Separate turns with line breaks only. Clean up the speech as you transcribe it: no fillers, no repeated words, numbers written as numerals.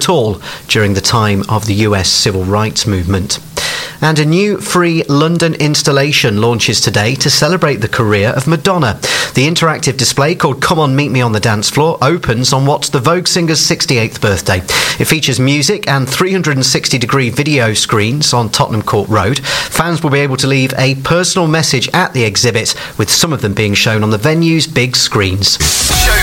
at all during the time of the US Civil Rights Movement. And a new free London installation launches today to celebrate the career of Madonna. The interactive display, called Come On Meet Me on the Dance Floor, opens on what's the Vogue singer's 68th birthday. It features music and 360-degree video screens on Tottenham Court Road. Fans will be able to leave a personal message at the exhibit, with some of them being shown on the venue's big screens.